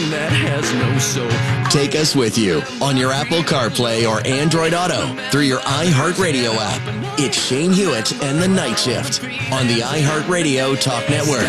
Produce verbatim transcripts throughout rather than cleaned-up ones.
one that has no soul. Take us with you on your Apple CarPlay or Android Auto through your iHeartRadio app. It's Shane Hewitt and the Night Shift on the iHeartRadio Talk Network.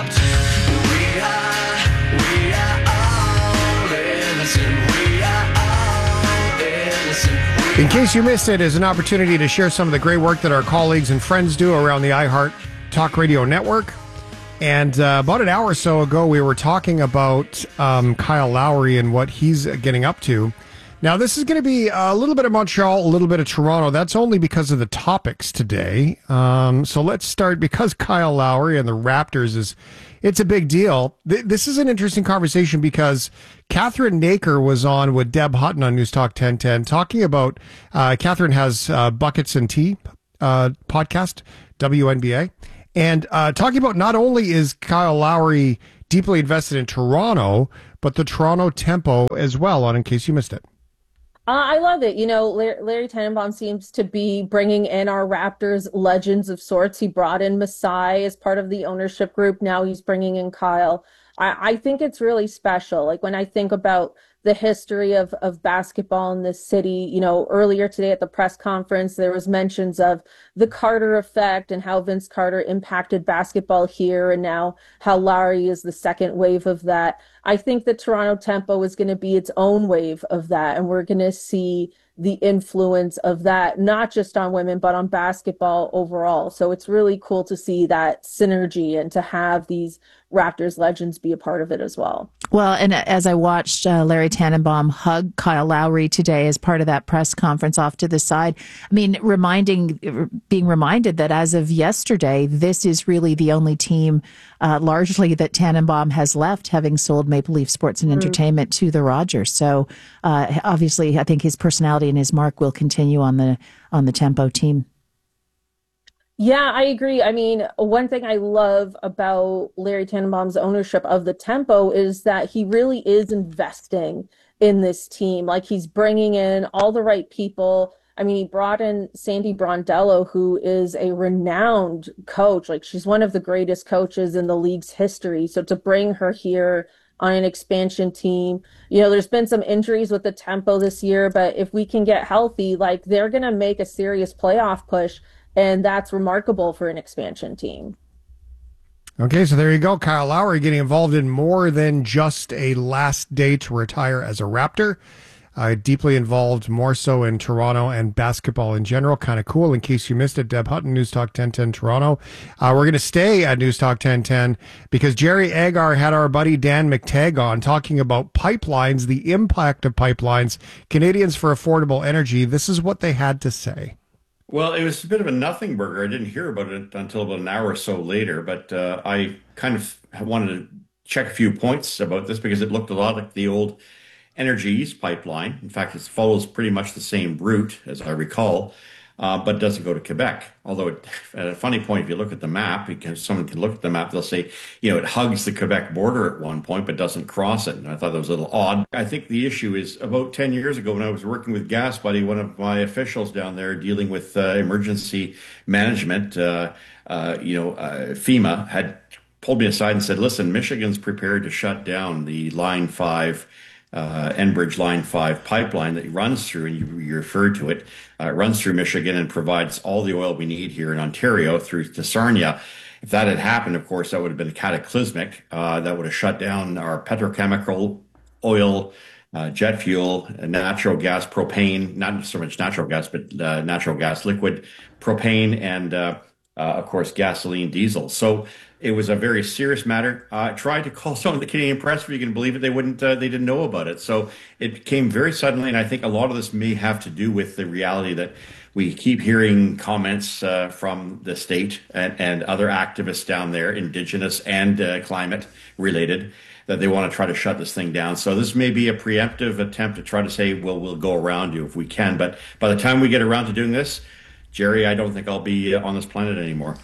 We are, we are all innocent. We are all innocent. In case you missed it, is an opportunity to share some of the great work that our colleagues and friends do around the iHeart Talk Radio Network. And uh, about an hour or so ago, we were talking about um, Kyle Lowry and what he's getting up to. Now, this is going to be a little bit of Montreal, a little bit of Toronto. That's only because of the topics today. Um, so let's start, because Kyle Lowry and the Raptors is, it's a big deal. Th- this is an interesting conversation because Catherine Naker was on with Deb Hutton on News Talk ten ten talking about, uh, Catherine has uh, Buckets and Tea uh, podcast, W N B A. And uh, talking about not only is Kyle Lowry deeply invested in Toronto, but the Toronto Tempo as well, on In Case You Missed It. Uh, I love it. You know, Larry, Larry Tannenbaum seems to be bringing in our Raptors legends of sorts. He brought in Masai as part of the ownership group. Now he's bringing in Kyle. I, I think it's really special. Like, when I think about the history of, of basketball in this city, you know, earlier today at the press conference, there was mentions of the Carter effect and how Vince Carter impacted basketball here, and now how Lowry is the second wave of that. I think the Toronto Tempo is going to be its own wave of that, and we're going to see the influence of that, not just on women, but on basketball overall. So it's really cool to see that synergy and to have these Raptors legends be a part of it as well. Well, and as I watched uh, Larry Tannenbaum hug Kyle Lowry today as part of that press conference off to the side, I mean, reminding, being reminded that as of yesterday, this is really the only team uh, largely that Tannenbaum has left, having sold Maple Leaf Sports and mm. Entertainment to the Rogers. So uh, obviously, I think his personality and his mark will continue on the on the Tempo team. Yeah, I agree. I mean, one thing I love about Larry Tannenbaum's ownership of the Tempo is that he really is investing in this team. Like, he's bringing in all the right people. I mean, he brought in Sandy Brondello, who is a renowned coach. Like, she's one of the greatest coaches in the league's history. So to bring her here on an expansion team, you know, there's been some injuries with the Tempo this year, but if we can get healthy, like, they're going to make a serious playoff push. And that's remarkable for an expansion team. Okay, so there you go. Kyle Lowry getting involved in more than just a last day to retire as a Raptor. Uh, deeply involved, more so in Toronto and basketball in general. Kind of cool. In case you missed it, Deb Hutton, News Talk ten ten Toronto. Uh, we're going to stay at News Talk ten ten because Jerry Agar had our buddy Dan McTagg on talking about pipelines, the impact of pipelines, Canadians for affordable energy. This is what they had to say. Well, it was a bit of a nothing burger. I didn't hear about it until about an hour or so later, but uh, I kind of wanted to check a few points about this because it looked a lot like the old Energy East pipeline. In fact, it follows pretty much the same route, as I recall, uh, but doesn't go to Quebec. Although, it, at a funny point, if you look at the map, because someone can look at the map, they'll say, you know, it hugs the Quebec border at one point, but doesn't cross it. And I thought that was a little odd. I think the issue is about ten years ago when I was working with Gas Buddy, one of my officials down there dealing with uh, emergency management, uh, uh, you know, uh, FEMA had pulled me aside and said, listen, Michigan's prepared to shut down the Line five Uh, Enbridge Line five pipeline that runs through, and you, you referred to it, uh, runs through Michigan and provides all the oil we need here in Ontario through to Sarnia. If that had happened, of course, that would have been cataclysmic. Uh, that would have shut down our petrochemical, oil, uh, jet fuel, natural gas, propane, not so much natural gas, but uh, natural gas liquid, propane, and uh, uh, of course, gasoline, diesel. So it was a very serious matter. I uh, tried to call some of the Canadian press, if you can believe it. They wouldn't. Uh, they didn't know about it. So it came very suddenly, and I think a lot of this may have to do with the reality that we keep hearing comments uh, from the state and, and other activists down there, Indigenous and uh, climate related, that they want to try to shut this thing down. So this may be a preemptive attempt to try to say, well, we'll go around you if we can. But by the time we get around to doing this, Jerry, I don't think I'll be on this planet anymore.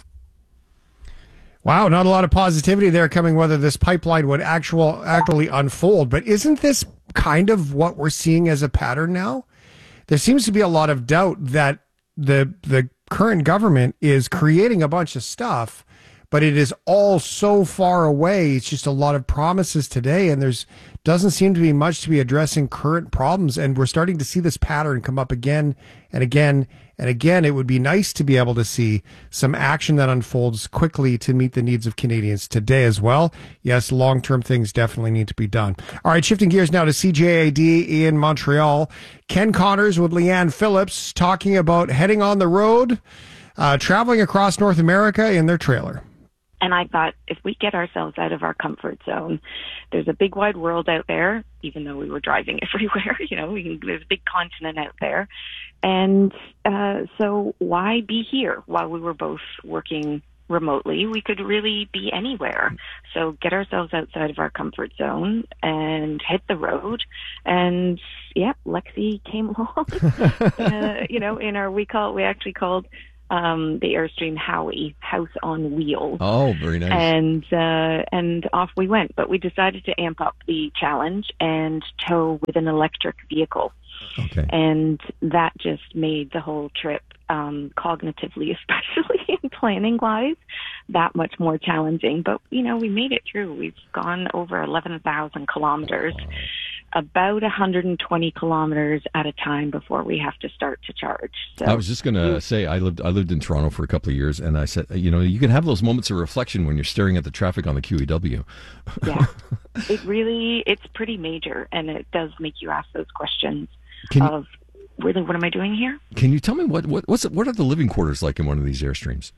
Wow, not a lot of positivity there coming whether this pipeline would actual actually unfold. But isn't this kind of what we're seeing as a pattern now? There seems to be a lot of doubt that the the current government is creating a bunch of stuff, but it is all so far away. It's just a lot of promises today, and there's doesn't seem to be much to be addressing current problems. And we're starting to see this pattern come up again and again and again. It would be nice to be able to see some action that unfolds quickly to meet the needs of Canadians today as well. Yes, long-term things definitely need to be done. All right, shifting gears now to C J A D in Montreal. Ken Connors with Leanne Phillips talking about heading on the road, uh, traveling across North America in their trailer. And I thought, if we get ourselves out of our comfort zone, there's a big wide world out there, even though we were driving everywhere, you know, we can, there's a big continent out there. And uh, so why be here while we were both working remotely? We could really be anywhere. So get ourselves outside of our comfort zone and hit the road. And yeah, Lexi came along, uh, you know, in our, we call, we actually called Um, the Airstream Howie, House on Wheels. Oh, very nice. And uh, and off we went. But we decided to amp up the challenge and tow with an electric vehicle. Okay. And that just made the whole trip, um, cognitively, especially in planning-wise, that much more challenging. But, you know, we made it through. We've gone over eleven thousand kilometers. Wow. About one hundred twenty kilometers at a time before we have to start to charge. So, I was just going to say, I lived I lived in Toronto for a couple of years, and I said, you know, you can have those moments of reflection when you're staring at the traffic on the Q E W. Yeah, it really, it's pretty major, and it does make you ask those questions can of, you, really, what am I doing here? Can you tell me what, what what's what are the living quarters like in one of these Airstreams?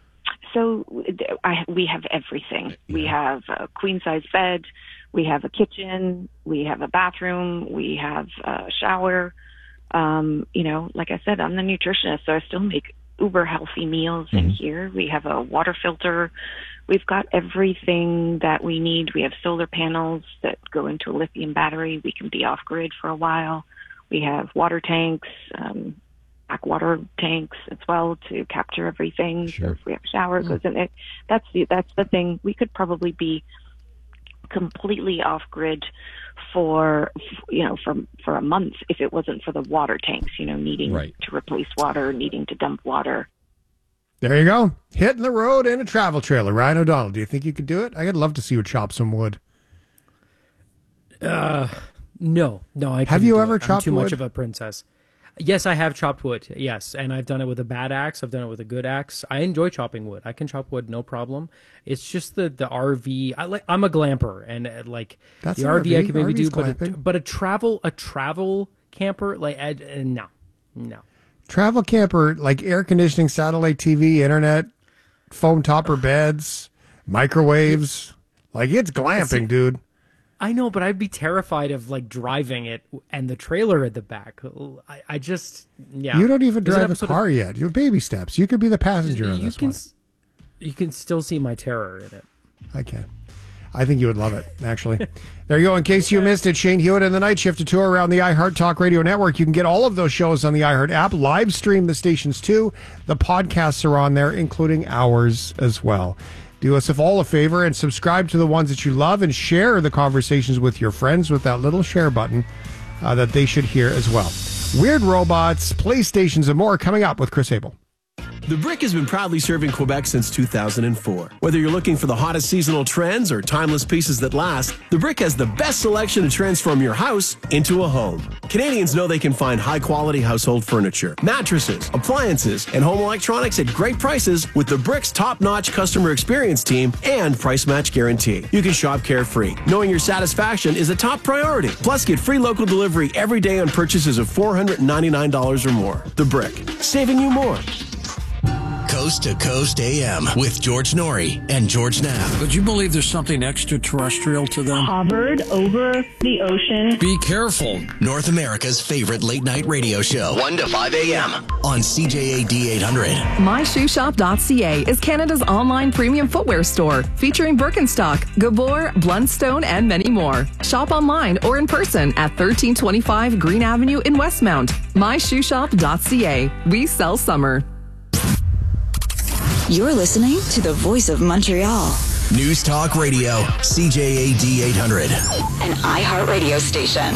So I, we have everything. Yeah. We have a queen-size bed. We have a kitchen, we have a bathroom, we have a shower. Um, you know, like I said, I'm the nutritionist, so I still make uber healthy meals mm-hmm. in here. We have a water filter. We've got everything that we need. We have solar panels that go into a lithium battery. We can be off grid for a while. We have water tanks, um, back water tanks as well to capture everything. Sure. So if we have a shower, it goes in it. That's the, that's the thing. We could probably be completely off grid for, you know, for for a month if it wasn't for the water tanks, you know, needing right. to replace water, needing to dump water. There you go. Hitting the road in a travel trailer. Ryan O'Donnell, do you think you could do it? I'd love to see you chop some wood. Uh, no, no. I have you ever I'm chopped too wood? much of a princess. Yes, I have chopped wood. Yes, and I've done it with a bad axe. I've done it with a good axe. I enjoy chopping wood. I can chop wood, no problem. It's just the the R V. I like. I'm a glamper, and uh, like That's the R V, I can maybe R V's do, but a, glamping. but a travel a travel camper, like I, uh, no, no. Travel camper, like air conditioning, satellite T V, internet, foam topper beds, microwaves. Like it's glamping, dude. I know, but I'd be terrified of like driving it and the trailer at the back. I, I just, yeah. You don't even There's an drive a episode car of- yet. You have baby steps. You could be the passenger in you this can, one. s- You can still see my terror in it. I can. I think you would love it, actually. There you go. In case you missed it, Shane Hewitt and the Night Shift, a tour around the iHeart Talk Radio Network. You can get all of those shows on the iHeart app. Live stream the stations, too. The podcasts are on there, including ours as well. Do us all a favor and subscribe to the ones that you love and share the conversations with your friends with that little share button uh, that they should hear as well. Weird Robots, PlayStations, and more coming up with Chris Abel. The Brick has been proudly serving Quebec since two thousand four. Whether you're looking for the hottest seasonal trends or timeless pieces that last, The Brick has the best selection to transform your house into a home. Canadians know they can find high-quality household furniture, mattresses, appliances, and home electronics at great prices with The Brick's top-notch customer experience team and price match guarantee. You can shop carefree, knowing your satisfaction is a top priority. Plus, get free local delivery every day on purchases of four hundred ninety-nine dollars or more. The Brick, saving you more. Coast to Coast A M with George Norrie and George Knapp. Would you believe there's something extraterrestrial to them? Hovered over the ocean. Be careful. North America's favorite late night radio show, one to five a.m. on C J A D eight hundred. my shoe shop dot c a is Canada's online premium footwear store, featuring Birkenstock, Gabor, Blundstone, and many more. Shop online or in person at thirteen twenty-five Green Avenue in Westmount. my shoe shop dot c a. We sell summer. You're listening to the Voice of Montreal. News Talk Radio, C J A D eight hundred. An iHeart radio station.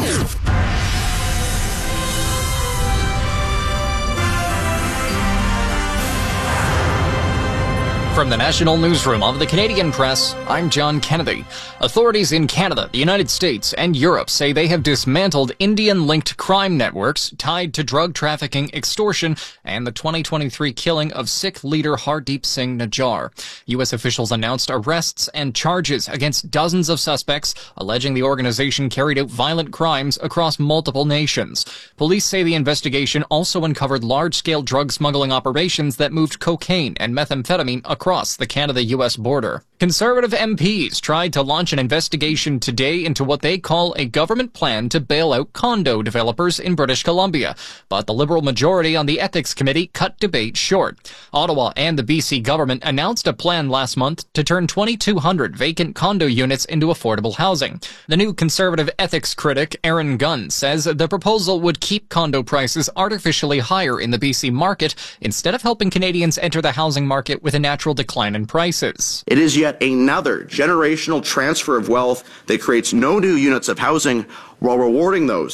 From the National Newsroom of the Canadian Press, I'm John Kennedy. Authorities in Canada, the United States, and Europe say they have dismantled Indian-linked crime networks tied to drug trafficking, extortion, and the twenty twenty-three killing of Sikh leader Hardeep Singh Najjar. U S officials announced arrests and charges against dozens of suspects, alleging the organization carried out violent crimes across multiple nations. Police say the investigation also uncovered large-scale drug smuggling operations that moved cocaine and methamphetamine across the Canada-U S border. Conservative M Ps tried to launch an investigation today into what they call a government plan to bail out condo developers in British Columbia, but the Liberal majority on the Ethics Committee cut debate short. Ottawa and the B C government announced a plan last month to turn twenty-two hundred vacant condo units into affordable housing. The new Conservative ethics critic, Aaron Gunn, says the proposal would keep condo prices artificially higher in the B C market instead of helping Canadians enter the housing market with a natural decline in prices. It is yet another generational transfer of wealth that creates no new units of housing while rewarding those